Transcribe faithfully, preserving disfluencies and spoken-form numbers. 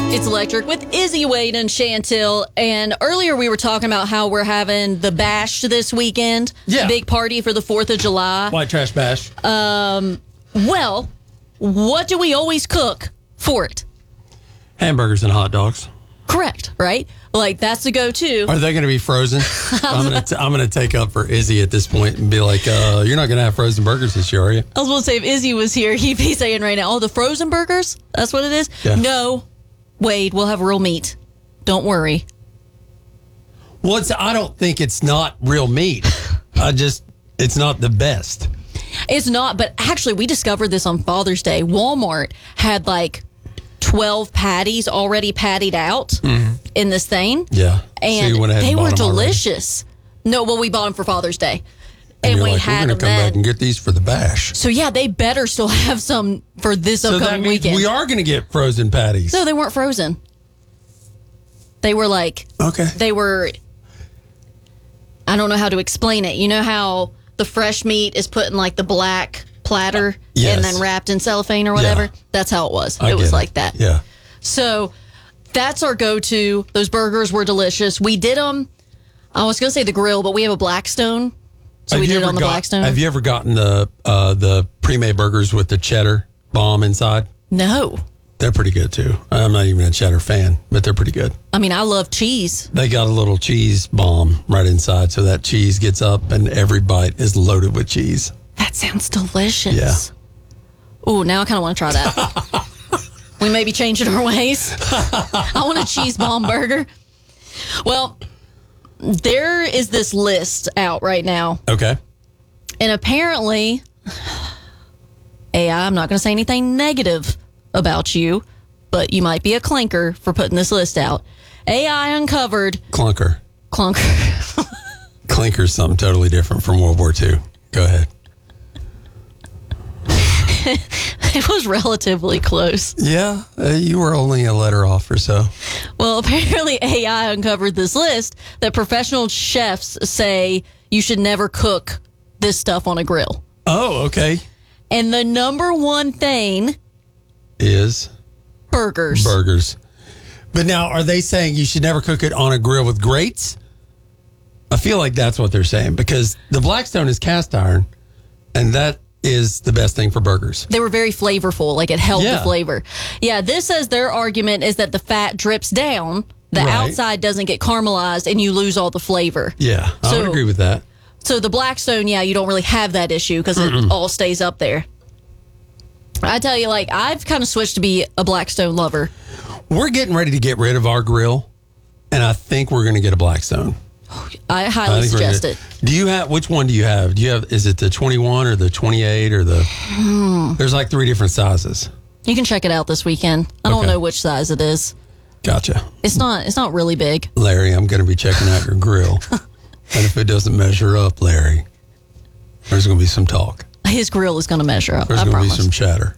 It's Electric with Izzy, Wade, and Chantel. And earlier we were talking about how we're having the bash this weekend. Yeah. Big party for the fourth of July. White trash bash. Um, well, what do we always cook for it? Hamburgers and hot dogs. Correct, right? Like, that's the go-to. Are they going to be frozen? I'm going to I'm going to take up for Izzy at this point and be like, uh, you're not going to have frozen burgers this year, are you? I was going to say, if Izzy was here, he'd be saying right now, oh, the frozen burgers? That's what it is? Yeah. No, Wade, we'll have real meat. Don't worry. Well, it's, I don't think it's not real meat. I just, it's not the best. It's not, but actually, we discovered this on Father's Day. Walmart had like twelve patties already pattied out mm-hmm. in this thing. Yeah. And so they were delicious. Already. No, well, we bought them for Father's Day. And, and we like, had we're them come then. back and get these for the bash. So, yeah, they better still have some for this so upcoming that means weekend. We are going to get frozen patties. No, they weren't frozen. They were like, okay. They were, I don't know how to explain it. You know how the fresh meat is put in like the black platter yes. and then wrapped in cellophane or whatever? Yeah. That's how it was. I it was it. like that. Yeah. So that's our go-to. Those burgers were delicious. We did them, I was going to say the grill, but we have a Blackstone. So have we did it on the got, Blackstone. Have you ever gotten the uh, the pre-made burgers with the cheddar bomb inside? No. They're pretty good too. I'm not even a cheddar fan, but they're pretty good. I mean, I love cheese. They got a little cheese bomb right inside, so that cheese gets up and every bite is loaded with cheese. That sounds delicious. Yeah. Ooh, now I kind of want to try that. We may be changing our ways. I want a cheese bomb burger. Well, there is this list out right now. Okay. And apparently, A I, I'm not going to say anything negative about you, but you might be a clinker for putting this list out. A I uncovered... Clunker. Clunker. Clinker's something totally different from World War Two. Go ahead. It was relatively close. Yeah, uh, you were only a letter off or so. Well, apparently A I uncovered this list that professional chefs say you should never cook this stuff on a grill. Oh, okay. And the number one thing is burgers. Burgers. But now, are they saying you should never cook it on a grill with grates? I feel like that's what they're saying because the Blackstone is cast iron, and that is the best thing for burgers. They were very flavorful, like it held yeah. the flavor. Yeah, this says their argument is that the fat drips down, the right. outside doesn't get caramelized, and you lose all the flavor. Yeah, I so, would agree with that. So the Blackstone, yeah, you don't really have that issue because it all stays up there. I tell you, like, I've kind of switched to be a Blackstone lover. We're getting ready to get rid of our grill, and I think we're going to get a Blackstone. I highly I suggest gonna, it. Do you have, which one do you have? Do you have, is it the twenty-one or the twenty-eight or the, hmm. there's like three different sizes. You can check it out this weekend. I don't okay. know which size it is. Gotcha. It's not, it's not really big. Larry, I'm going to be checking out your grill. And if it doesn't measure up, Larry, there's going to be some talk. His grill is going to measure up. There's I going to be promise. some chatter.